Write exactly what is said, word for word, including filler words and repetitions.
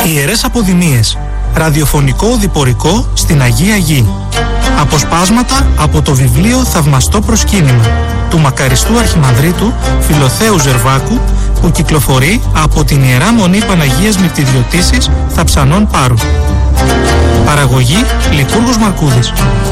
Ιερές Αποδημίες. Ραδιοφωνικό οδηπορικό στην Αγία Γη. Αποσπάσματα από το βιβλίο «Θαυμαστό προσκύνημα» του μακαριστού Αρχιμανδρίτου Φιλοθέου Ζερβάκου, που κυκλοφορεί από την Ιερά Μονή Παναγίας Νηπτιδιωτήσης Θαψανών Πάρου. Παραγωγή Λικούργος Μαρκούδης.